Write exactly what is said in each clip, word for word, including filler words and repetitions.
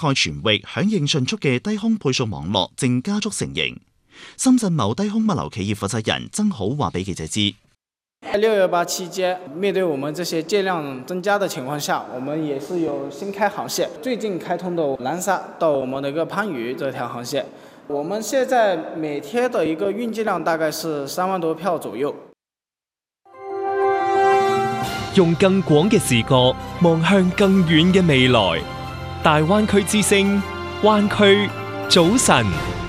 蓋全域響應迅速嘅低空配送網絡正加速成型。深圳某低空物流企業負責人曾好話俾記者知。 六幺八期間，面對我們這些艦量增加的情況下，我們也是有新開航線。最近開通的南沙到我們的一個番禺這條航線，我們現在每天的一個運載量大概是三萬多票左右。 用更廣嘅視角望向更遠嘅未來，大灣區之聲，灣區早晨。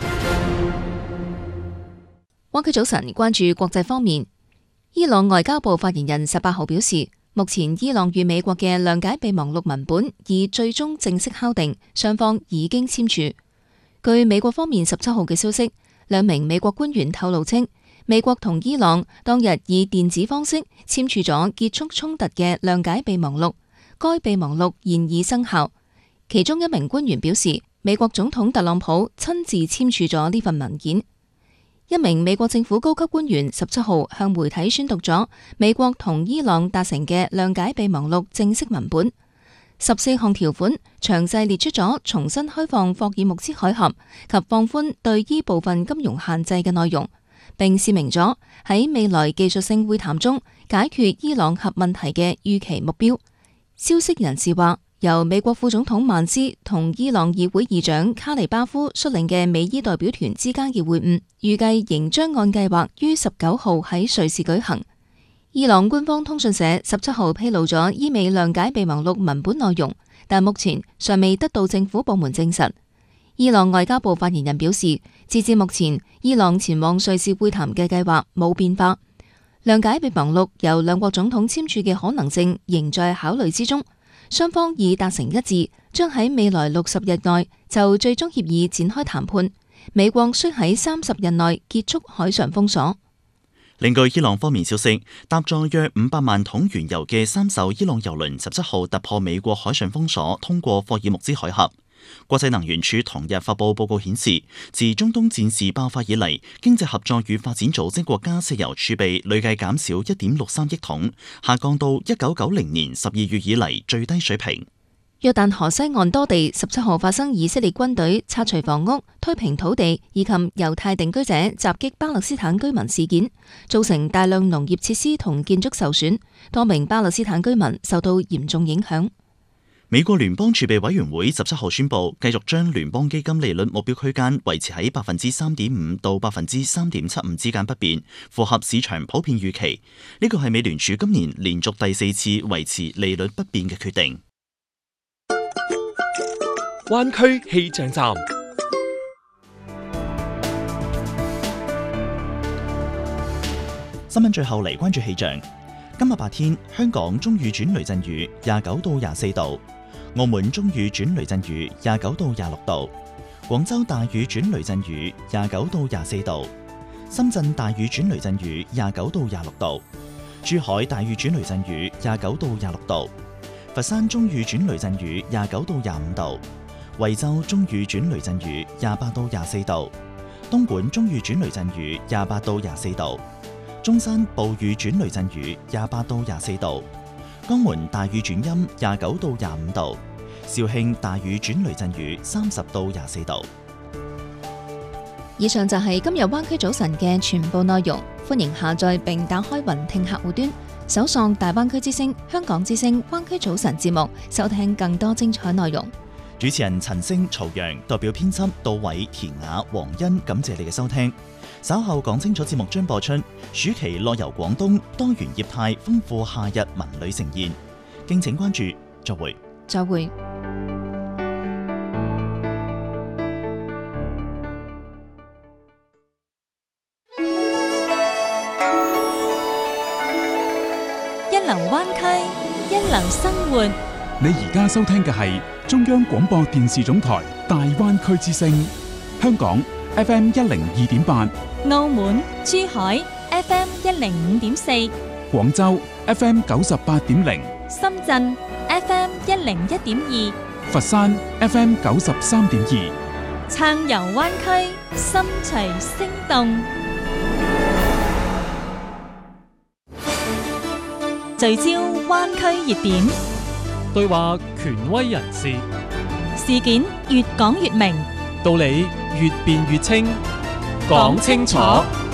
灣區早晨，關注國際方面。伊朗外交部發言人十八號表示，目前伊朗與美國嘅諒解備忘錄文本已最終正式敲定，雙方已經簽署。據美國方面十七號嘅消息，兩名美國官員透露稱，美國同伊朗當日以電子方式簽署咗結束衝突嘅諒解備忘錄，該備忘錄現已生效。其中一名官員表示，美國總統特朗普親自簽署咗呢份文件。一名美國政府高級官員十七號向媒體宣讀咗美國同伊朗達成嘅諒解備忘錄正式文本，十四項條款詳細列出咗重新開放霍爾木茲海峽及放寬對伊部分金融限制嘅內容，並示明咗喺未來技術性會談中解決伊朗核問題嘅預期目標。消息人士話，由美國副總統曼斯同伊朗議會議長卡尼巴夫率領嘅美伊代表團之間嘅會晤，預計仍將按計劃於十九號喺瑞士舉行。伊朗官方通訊社十七號披露咗伊美諒解備忘錄文本內容，但目前尚未得到政府部門證實。伊朗外交部發言人表示，截至目前，伊朗前往瑞士會談嘅計劃冇變化。諒解備忘錄由兩國總統簽署嘅可能性仍在考慮之中。雙方已達成一致，將喺未來六十日內就最終協議展開談判。美國需喺三十日內結束海上封鎖。 另據伊朗方面消息，搭載約五百萬桶原油嘅三艘伊朗油輪十七號突破美國海上封鎖，通過霍爾木茲海峽。國際能源署同日發佈報告顯示，自中東戰事爆發以嚟，經濟合作與發展組織國家石油儲備累計減少一點六三億桶，下降到一九九零年十二月以嚟最低水平。 約旦河西岸多地十七號發生以色列軍隊拆除房屋、推平土地以及猶太定居者襲擊巴勒斯坦居民事件，造成大量農業設施同建築受損，多名巴勒斯坦居民受到嚴重影響。 美國聯邦儲備委員會十七號宣布，繼續將聯邦基金利率目標區間維持喺百分之三點五到百分之三點七五之間不變，符合市場普遍預期。呢個係美聯儲今年連續第四次維持利率不變嘅決定。 灣區氣象站， 新聞最後嚟關注氣象。今日白天，香港中雨轉雷陣雨，廿九到廿四度；澳門中雨轉雷陣雨，廿九到廿六度；廣州大雨轉雷陣雨，廿九到廿四度；深圳大雨轉雷陣雨，廿九到廿六度；珠海大雨轉雷陣雨，廿九到廿六度；佛山中雨轉雷陣雨，廿九到廿五度；惠州中雨轉雷陣雨，廿八到廿四度；東莞中雨轉雷陣雨，廿八到廿四度。中山暴雨轉雷陣雨，廿八到廿四度；江門大雨轉陰，廿九到廿五度；肇慶大雨轉雷陣雨，三十到廿四度。 以上就係今日灣區早晨嘅全部內容，歡迎下載並打開雲聽客戶端，搜索大灣區之聲、香港之聲、灣區早晨節目，收聽更多精彩內容。 主持人陳星、曹陽，代表編輯杜偉、田雅、黃欣，感謝你嘅收聽。稍後講清楚節目將播出，暑期樂遊廣東，多元業態豐富夏日文旅盛宴，敬請關注。再會。 再會。 一流灣區，一流生活。 你而家收聽嘅係中央廣播電視總台大灣區之聲，香港 F M 一零二點八， 澳門、珠海 F M 一零五點四， 廣州 F M 九十八點零， 深圳 F M 一零一點二， 佛山 F M 九十三點二， 暢遊灣區，心隨聲動，聚焦灣區熱點， 對話權威人士， 事件越講越明， 道理越辯越清，講清楚。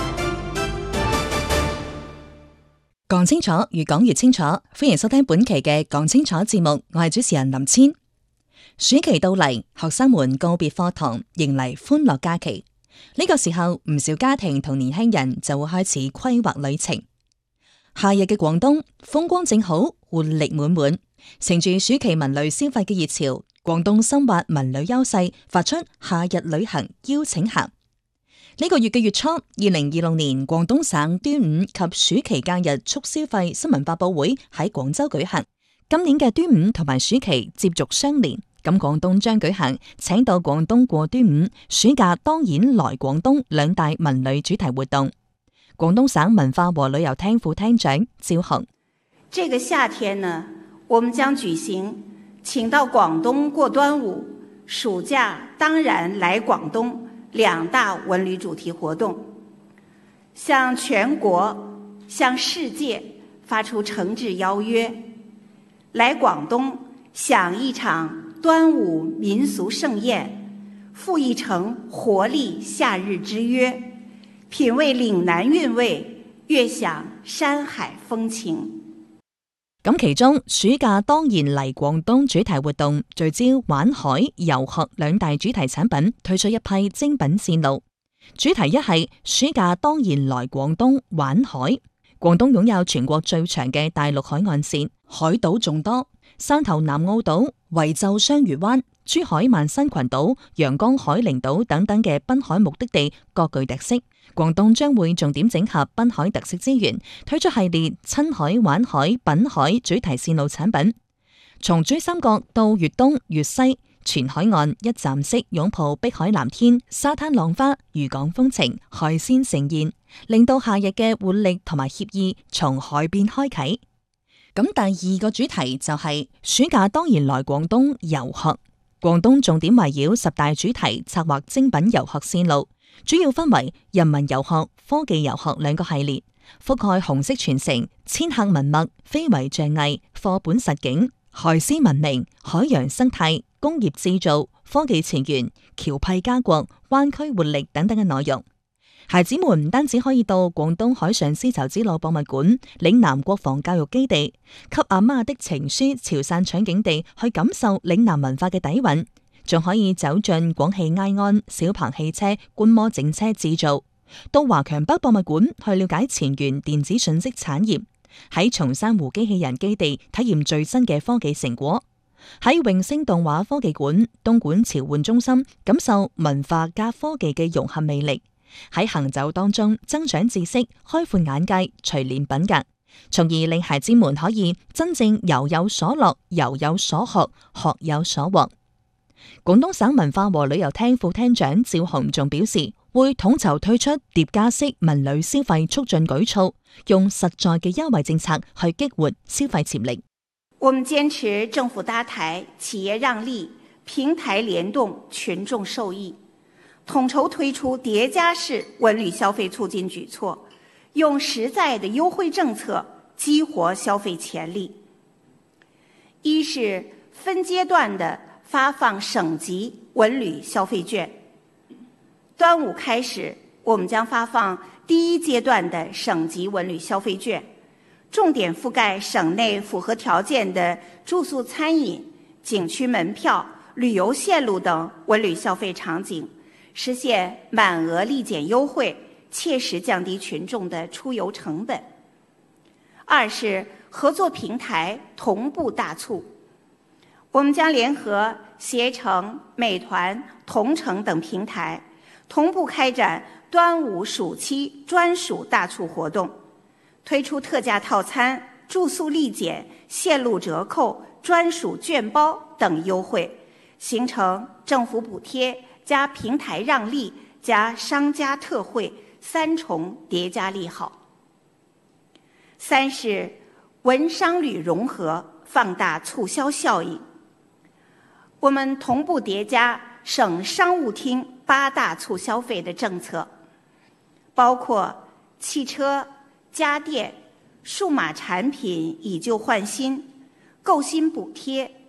講清楚，越講越清楚。歡迎收聽本期嘅講清楚節目，我係主持人林千。暑期到嚟，學生們告別課堂，迎嚟歡樂假期。呢個時候，唔少家庭同年輕人就會開始規劃旅程。夏日嘅廣東風光正好，活力滿滿，乘住暑期文旅消費嘅熱潮，廣東深挖文旅優勢，發出夏日旅行邀請函。呢個月嘅月初，二零二六年廣東省端午及暑期假日促消費新聞發佈會喺廣州舉行。今年嘅端午同埋暑期接續相連，咁廣東將舉行請到廣東過端午，暑假當然來廣東兩大文旅主題活動。廣東省文化和旅遊廳副廳長趙紅： 這個夏天呢，我們將舉行請到廣東過端午，暑假當然來廣東兩大文旅主題活動，向全國、向世界發出誠摯邀約，來廣東享一場端午民俗盛宴，赴一城活力夏日之約，品味嶺南韻味，悅享山海風情。 咁其中暑假當然嚟廣東主題活動聚焦玩海、遊學兩大主題產品，推出一批精品線路。主題一係暑假當然來廣東玩海。廣東擁有全國最長嘅大陸海岸線，海島眾多，汕頭南澳島、惠州雙魚灣、珠海萬新群島、陽江海陵島等等嘅濱海目的地各具特色。廣東將會重點整合濱海特色資源，推出系列親海、玩海、品海主題線路產品。從珠三角到粵東、粵西，全海岸一站式擁抱碧海藍天、沙灘浪花、漁港風情、海鮮盛宴，令到夏日嘅活力同埋愜意從海邊開啟。咁第二個主題就係暑假當然來廣東遊學。廣東重點圍繞十大主題策劃精品遊學線路，主要分為人文遊學、科技遊學兩個系列，覆蓋紅色傳承、千客文物、非遺象藝、課本實景、海絲文明、海洋生態、工業製造、科技前沿、僑僻家國、灣區活力等等嘅內容。孩子們唔單止可以到廣東海上絲綢之路博物館、嶺南國防教育基地、給阿媽的情書潮汕取景地去感受嶺南文化嘅底蘊，仲可以走進廣汽埃安、小鵬汽車觀摩整車製造，到華強北博物館去了解前沿電子信息產業，喺松山湖機器人基地體驗最新嘅科技成果，喺永星動畫科技館、東莞潮玩中心感受文化加科技嘅融合魅力。喺行走當中增長知識、開闊眼界、錘煉品格，從而令孩子們可以真正遊有所樂、遊有所學、學有所獲。廣東省文化和旅遊廳副廳長趙紅仲表示，會統籌推出疊加式文旅消費促進舉措，用實在嘅優惠政策去激活消費潛力。 我們堅持政府搭台、企業讓利、平台聯動、群眾受益，統籌推出疊加式文旅消費促進舉措，用實在的優惠政策激活消費潛力。一是分階段的發放省級文旅消費券。端午開始，我們將發放第一階段的省級文旅消費券，重點覆蓋省內符合條件的住宿餐飲、景區門票、旅遊線路等文旅消費場景，實現滿額立減優惠，切實降低群眾的出遊成本。二是合作平台同步大促，我們將聯合攜程、美團、同程等平台，同步開展端午暑期專屬大促活動，推出特價套餐、住宿立減、線路折扣、專屬券包等優惠，形成政府補貼加平台讓利加商家特惠三重疊加利好。三是文商旅融合，放大促銷效應。我們同步疊加省商務廳八大促消費的政策，包括汽車、家電、數碼產品以舊換新、購新補貼、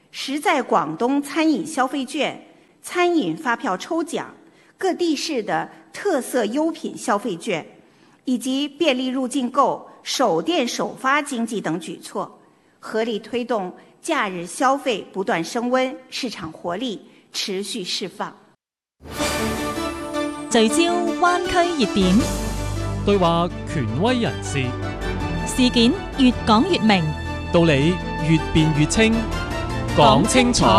实在廣東餐飲消費券、餐飲發票抽獎、各地市的特色優品消費券，以及便利入境購、首店首發經濟等舉措，合力推動假日消費不斷升溫，市場活力持續釋放。 聚焦灣區熱點， 對話權威人士， 事件越講越明， 道理越辯越清，講清楚。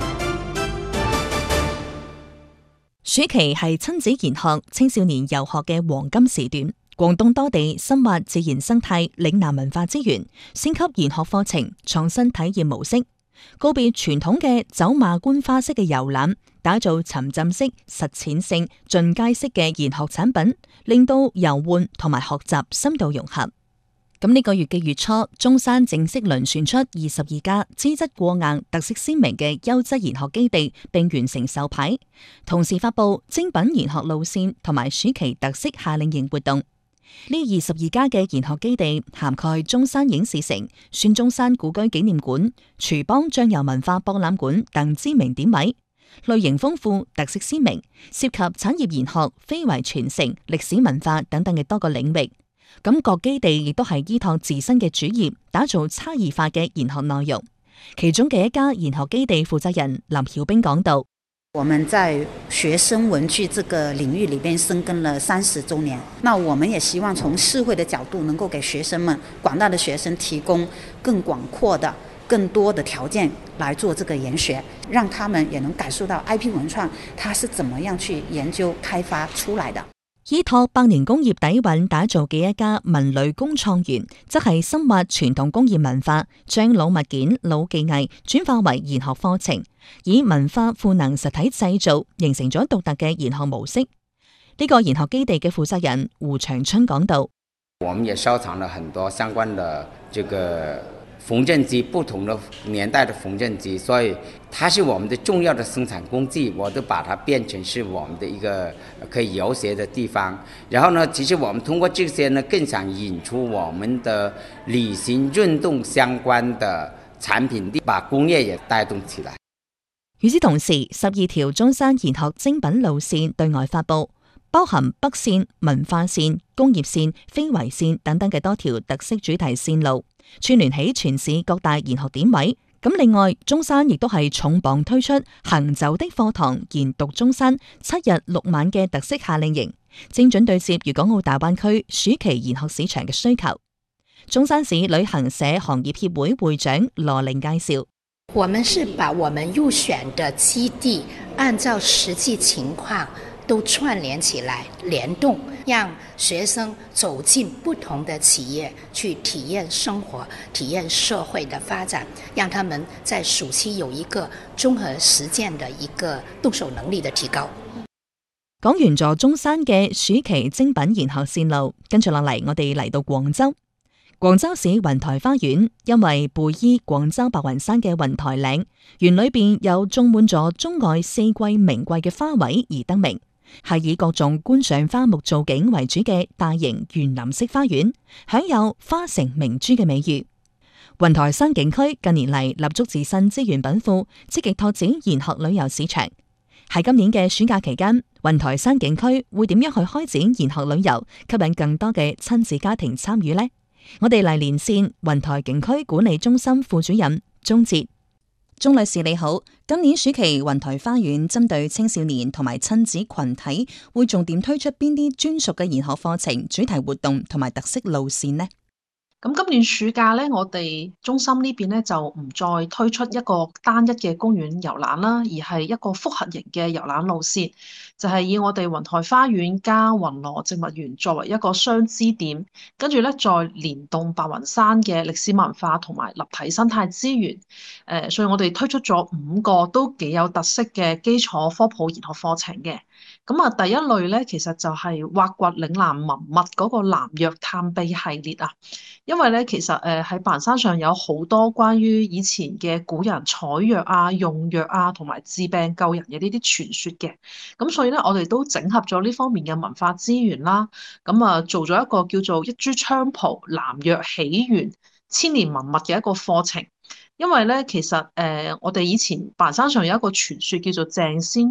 暑期係親子研學、青少年遊學嘅黃金時段。廣東多地深挖自然生態、嶺南文化資源，升級研學課程，創新體驗模式，告別傳統嘅走馬觀花式嘅遊覽，打造沉浸式、實踐性、進階式嘅研學產品，令到遊玩同埋學習深度融合。咁呢個月嘅月初，中山正式遴選出二十二家資質過硬、特色鮮明嘅優質研學基地，並完成授牌，同時發佈精品研學路線同埋暑期特色夏令營活動。呢二十二家嘅研學基地涵蓋中山影視城、孫中山故居紀念館、廚邦醬油文化博覽館等知名點位，類型豐富、特色鮮明，涉及產業研學、非遺傳承、歷史文化等等嘅多個領域。咁各基地亦都係依託自身嘅主業，打造差異化嘅研學內容。其中嘅一家研學基地負責人林曉冰講道： 我們在學生文具這個領域裏邊深耕了三十周年，那我們也希望從社會的角度，能夠給學生們、廣大的學生提供更廣闊的、更多的條件來做這個研學，讓他們也能感受到 I P 文創它是怎麼樣去研究開發出來的。 依託百年工業底蘊打造嘅一家文旅工創園，則係深挖傳統工業文化，將老物件、老技藝轉化為研學課程，以文化賦能實體製造，形成咗獨特嘅研學模式。呢、這個研學基地嘅負責人胡長春講道： 我們也收藏了很多相關的這個縫紉機，不同的年代的縫紉機，所以它是我們的重要的生產工具，我都把它變成是我們的一個可以遊學的地方。然後呢，其實我們通過這些呢，更想引出我們的旅行運動相關的產品，把工業也帶動起來。 與此同時，十二條中山研學精品路線對外發佈，包含北線、文化線、工業線、非遺線等等嘅多條特色主題線路，串聯起全市各大研學點位。咁另外，中山亦都係重磅推出行走的課堂研讀中山七日六晚嘅特色夏令營，精準對接粵港澳大灣區暑期研學市場嘅需求。中山市旅行社行業協會會長羅玲介紹： 我們是把我們入選的基地按照實際情況都串聯起來，聯動，讓學生走進不同的企業，去體驗生活，體驗社會的發展，讓他們在暑期有一個綜合實踐的一個動手能力的提高。 講完咗中山嘅暑期精品研學線路，跟住落嚟，我哋嚟到廣州。廣州市雲台花園因為背依廣州白雲山嘅雲台嶺，園裏邊有種滿咗中外四季名貴嘅花卉而得名，係以各種觀賞花木造景為主嘅大型園林式花園，享有花城明珠嘅美譽。雲台山景區近年嚟立足自身資源稟賦，積極拓展研學旅遊市場。喺今年嘅暑假期間，雲台山景區會點樣去開展研學旅遊，吸引更多嘅親子家庭參與呢？我哋嚟連線雲台景區管理中心副主任鍾哲。鍾女士你好，今年暑期雲台花園針對青少年同埋親子群體，會重點推出邊啲專屬嘅研學課程、主題活動同埋特色路線呢？ 咁今年暑假咧，我哋中心呢邊咧就唔再推出一個單一嘅公園遊覽啦，而係一個複合型嘅遊覽路線，就係以我哋雲台花園加雲羅植物園作為一個雙支點，跟住咧再連動白雲山嘅歷史文化同埋立體生態資源。誒，所以我哋推出咗五個都幾有特色嘅基礎科普研學課程嘅。咁啊，第一類咧，其實就係挖掘嶺南文物嗰個南藥探秘系列啊。因為咧，其實誒喺白雲山上有好多關於以前嘅古人採藥啊、用藥啊，同埋治病救人嘅呢啲傳說嘅。咁所以咧，我哋都整合咗呢方面嘅文化資源啦。咁啊，做咗一個叫做一株菖蒲南藥起源千年文物嘅一個課程。 因為咧其實誒、呃、我哋以前白山上有一個傳說叫做鄭仙